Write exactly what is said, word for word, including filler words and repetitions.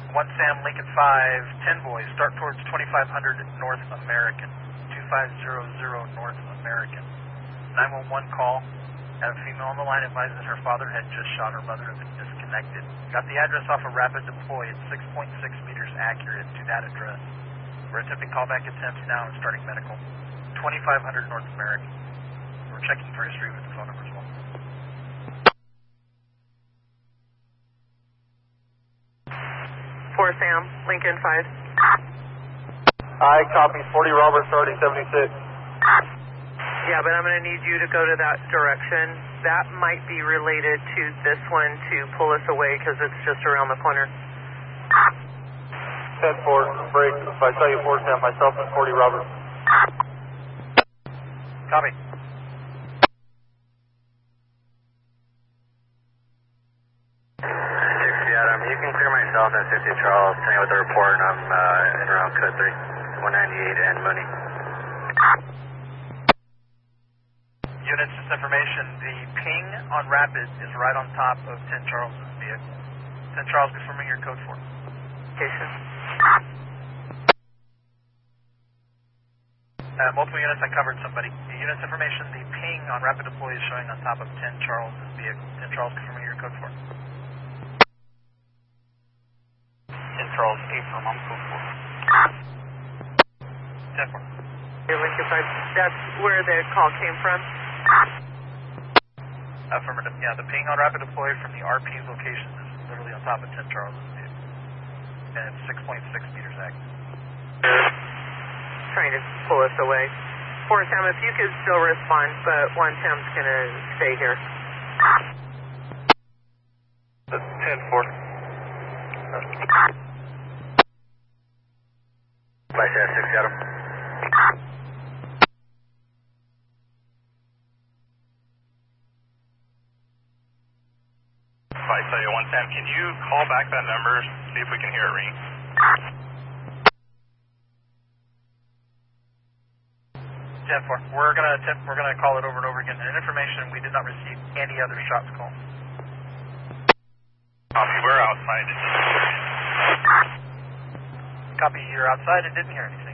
one Sam, Lincoln five, ten boys, start towards twenty-five hundred North American, two five zero zero North American. nine one one call, had a female on the line advised that her father had just shot her mother and been disconnected. Got the address off of Rapid Deploy at six point six meters accurate to that address. We're attempting callback attempts now and starting medical. twenty-five hundred North American. We're checking for history with the phone number as well. four Sam, Lincoln five. I copy, forty Robert, starting seventy-six. Yeah, but I'm going to need you to go to that direction. That might be related to this one to pull us away because it's just around the corner. ten four, break. If I tell you four Sam, myself and forty Robert. Copy. You can clear myself and fifty Charles, turn with the report, and I'm uh, in around code three, one ninety-eight and Mooney. Units, this information, the ping on Rapid is right on top of ten Charles' vehicle. ten Charles, confirming your code four. Okay, sir. Uh, multiple units, I covered somebody. The units information, the ping on Rapid Deploy is showing on top of ten Charles' vehicle. ten Charles, confirming your code four. Charles, eight from I'm code four. ten four. Hey, Lincoln five, that's where the call came from? Affirmative. Yeah, the ping on Rapid Deploy from the R P's location is literally on top of ten Charles. And it's six point six meters active. Trying to pull us away. four Sam, if you could still respond, but one Sam's going to stay here. ten four. Flash S six, got him. I tell you one Sam, can you call back that number, see if we can hear it ring? ten four. We're gonna attempt, we're gonna call it over and over again. And information, we did not receive any other shots call. Copy, we're outside. Copy, you're outside and didn't hear anything.